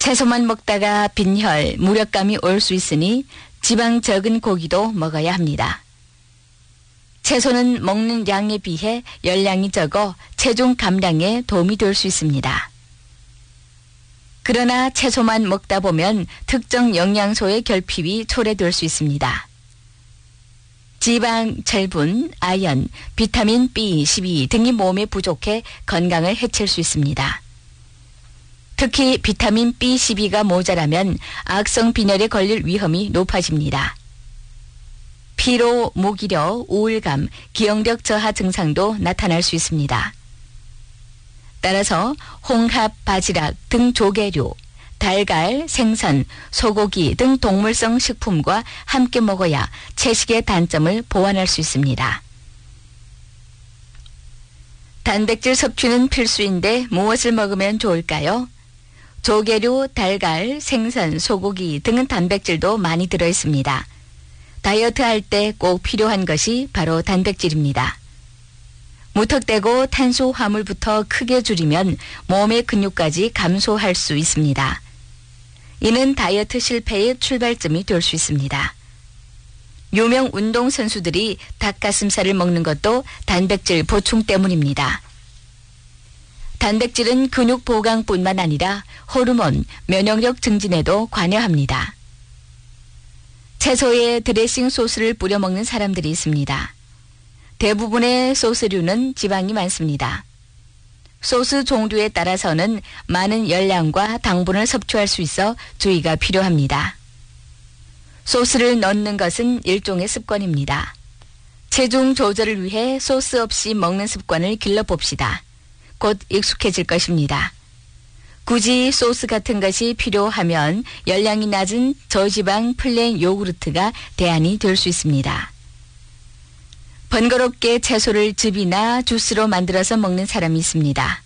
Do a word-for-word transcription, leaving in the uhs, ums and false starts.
채소만 먹다가 빈혈, 무력감이 올 수 있으니 지방 적은 고기도 먹어야 합니다. 채소는 먹는 양에 비해 열량이 적어 체중 감량에 도움이 될 수 있습니다. 그러나 채소만 먹다 보면 특정 영양소의 결핍이 초래될 수 있습니다. 지방, 철분, 아연, 비타민 비 십이 등이 몸에 부족해 건강을 해칠 수 있습니다. 특히 비타민 비 십이가 모자라면 악성 빈혈에 걸릴 위험이 높아집니다. 피로, 무기력, 우울감, 기억력 저하 증상도 나타날 수 있습니다. 따라서 홍합, 바지락 등 조개류, 달걀, 생선, 소고기 등 동물성 식품과 함께 먹어야 채식의 단점을 보완할 수 있습니다. 단백질 섭취는 필수인데 무엇을 먹으면 좋을까요? 조개류, 달걀, 생선, 소고기 등은 단백질도 많이 들어 있습니다. 다이어트 할 때 꼭 필요한 것이 바로 단백질입니다. 무턱대고 탄수화물부터 크게 줄이면 몸의 근육까지 감소할 수 있습니다. 이는 다이어트 실패의 출발점이 될 수 있습니다. 유명 운동선수들이 닭가슴살을 먹는 것도 단백질 보충 때문입니다. 단백질은 근육 보강뿐만 아니라 호르몬, 면역력 증진에도 관여합니다. 채소에 드레싱 소스를 뿌려 먹는 사람들이 있습니다. 대부분의 소스류는 지방이 많습니다. 소스 종류에 따라서는 많은 열량과 당분을 섭취할 수 있어 주의가 필요합니다. 소스를 넣는 것은 일종의 습관입니다. 체중 조절을 위해 소스 없이 먹는 습관을 길러봅시다. 곧 익숙해질 것입니다. 굳이 소스 같은 것이 필요하면 열량이 낮은 저지방 플레인 요구르트가 대안이 될 수 있습니다. 번거롭게 채소를 즙이나 주스로 만들어서 먹는 사람이 있습니다.